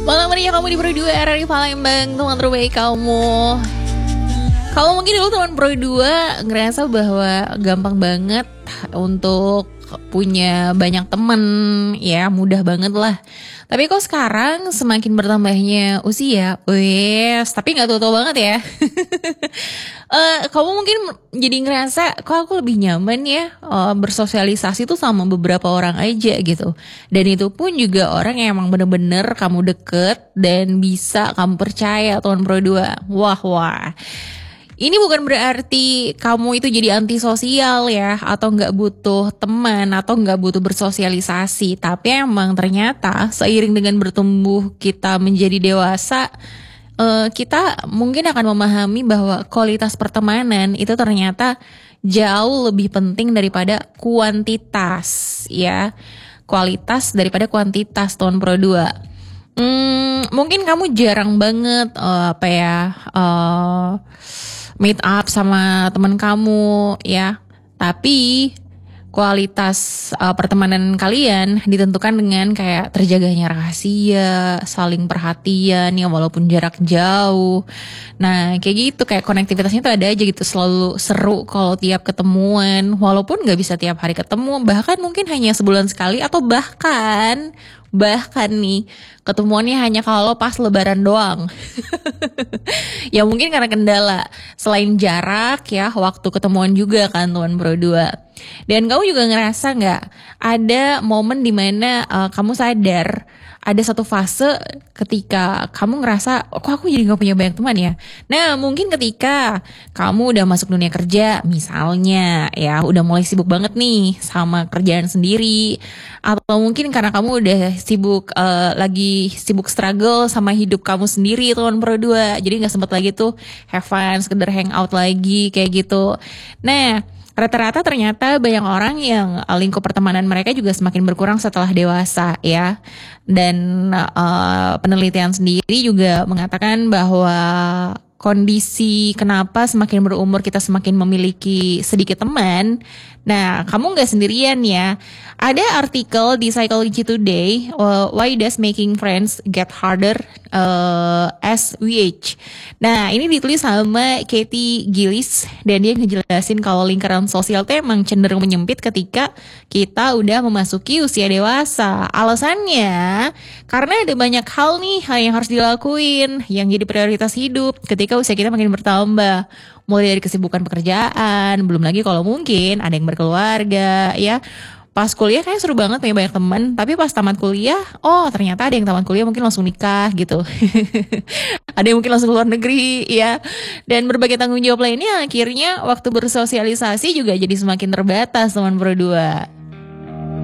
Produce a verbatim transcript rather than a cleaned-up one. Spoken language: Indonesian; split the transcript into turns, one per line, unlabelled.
Malam meriah kamu di Pro dua R R I Palembang, teman terbaik kamu. Kalau mungkin dulu teman Pro dua ngerasa bahwa gampang banget untuk punya banyak temen, ya mudah banget lah. Tapi kok sekarang semakin bertambahnya usia, wes, tapi nggak tahu-tahu banget ya. uh, kamu mungkin jadi ngerasa kok aku lebih nyaman ya uh, bersosialisasi tuh sama beberapa orang aja gitu. Dan itu pun juga orang yang emang bener-bener kamu deket dan bisa kamu percaya teman Pro dua. Wah wah. Ini bukan berarti kamu itu jadi antisosial ya, atau gak butuh teman, atau gak butuh bersosialisasi. Tapi emang ternyata seiring dengan bertumbuh kita menjadi dewasa, uh, kita mungkin akan memahami bahwa kualitas pertemanan itu ternyata jauh lebih penting daripada kuantitas ya. Kualitas daripada kuantitas tahun Pro dua. Hmm, mungkin kamu jarang banget uh, apa ya... Uh, meet up sama teman kamu ya, tapi kualitas uh, pertemanan kalian ditentukan dengan kayak terjaganya rahasia, saling perhatian ya walaupun jarak jauh. Nah kayak gitu, kayak konektivitasnya tuh ada aja gitu, selalu seru kalau tiap ketemuan walaupun gak bisa tiap hari ketemu, bahkan mungkin hanya sebulan sekali, atau bahkan bahkan nih ketemuannya hanya kalau pas lebaran doang. Ya mungkin karena kendala selain jarak ya, waktu ketemuan juga kan teman Pro dua. Dan kamu juga ngerasa gak ada momen dimana uh, kamu sadar ada satu fase ketika kamu ngerasa kok aku jadi gak punya banyak teman ya. Nah mungkin ketika kamu udah masuk dunia kerja misalnya ya, udah mulai sibuk banget nih sama kerjaan sendiri, atau mungkin karena kamu udah sibuk uh, lagi sibuk struggle sama hidup kamu sendiri teman Pro dua, jadi gak sempet lagi tuh have fun, sekedar hangout lagi kayak gitu. Nah rata-rata ternyata banyak orang yang lingkup pertemanan mereka juga semakin berkurang setelah dewasa ya. Dan uh, penelitian sendiri juga mengatakan bahwa kondisi kenapa semakin berumur kita semakin memiliki sedikit teman. Nah, kamu gak sendirian ya. Ada artikel di Psychology Today, uh, Why Does Making Friends Get Harder uh, as We Age. Nah, ini ditulis sama Katie Gillis, dan dia ngejelasin kalau lingkaran sosial tuh emang cenderung menyempit ketika kita udah memasuki usia dewasa. Alasannya, karena ada banyak hal nih hal yang harus dilakuin, yang jadi prioritas hidup ketika usia kita makin bertambah. Mulai dari kesibukan pekerjaan, belum lagi kalau mungkin ada yang berkeluarga ya. Pas kuliah kayak seru banget punya banyak teman, tapi pas tamat kuliah, oh ternyata ada yang tamat kuliah mungkin langsung nikah gitu. Ada yang mungkin langsung keluar negeri ya. Dan berbagai tanggung jawab lainnya, akhirnya waktu bersosialisasi juga jadi semakin terbatas teman Pro dua.